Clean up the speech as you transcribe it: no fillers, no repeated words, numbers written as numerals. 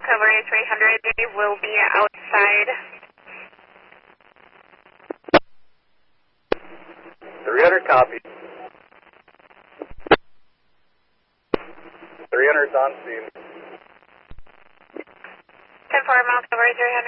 Cavalry 300, they will be outside. 300 copy. 300's on scene. 10-4, Mount Cavalry 300.